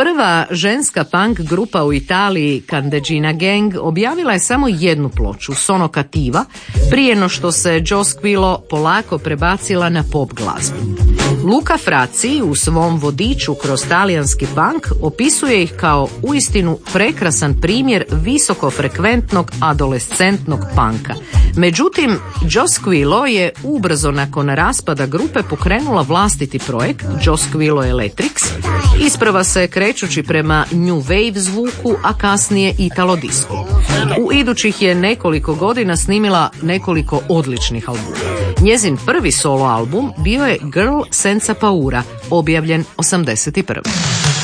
Prva ženska punk grupa u Italiji, Candeggina Gang, objavila je samo jednu ploču, Sono Cattiva, prije no što se Joe Squillo polako prebacila na pop glazbu. Luca Frazzi u svom vodiču kroz talijanski punk opisuje ih kao uistinu prekrasan primjer visokofrekventnog adolescentnog punka. Međutim, Joe Squillo je ubrzo nakon raspada grupe pokrenula vlastiti projekt Joe Squillo Electrics, isprva se krećući prema New Wave zvuku, a kasnije Italo disco. U idućih je nekoliko godina snimila nekoliko odličnih albuma. Njezin prvi solo album bio je Girl Senza Paura, objavljen 81.